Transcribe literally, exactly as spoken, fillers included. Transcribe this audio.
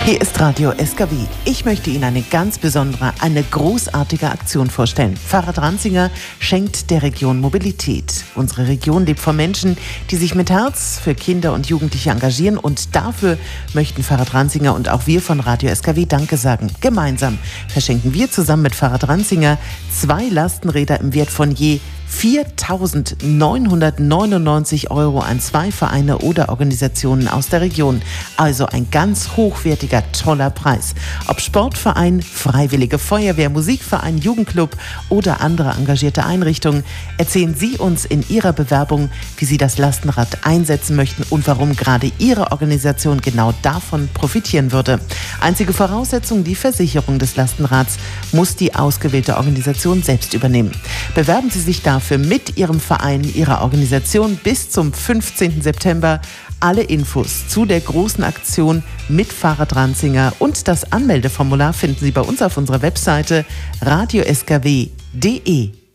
Hier ist Radio S K W. Ich möchte Ihnen eine ganz besondere, eine großartige Aktion vorstellen. Fahrrad Ranzinger schenkt der Region Mobilität. Unsere Region lebt von Menschen, die sich mit Herz für Kinder und Jugendliche engagieren, und dafür möchten Fahrrad Ranzinger und auch wir von Radio S K W Danke sagen. Gemeinsam verschenken wir zusammen mit Fahrrad Ranzinger zwei Lastenräder im Wert von je viertausendneunhundertneunundneunzig Euro an zwei Vereine oder Organisationen aus der Region. Also ein ganz hochwertiger, toller Preis. Ob Sportverein, Freiwillige Feuerwehr, Musikverein, Jugendclub oder andere engagierte Einrichtungen, erzählen Sie uns in Ihrer Bewerbung, wie Sie das Lastenrad einsetzen möchten und warum gerade Ihre Organisation genau davon profitieren würde. Einzige Voraussetzung: die Versicherung des Lastenrads muss die ausgewählte Organisation selbst übernehmen. Bewerben Sie sich dafür mit Ihrem Verein, Ihrer Organisation bis zum fünfzehnten September. Alle Infos zu der großen Aktion mit Fahrrad Ranzinger und das Anmeldeformular finden Sie bei uns auf unserer Webseite radio s k w punkt d e.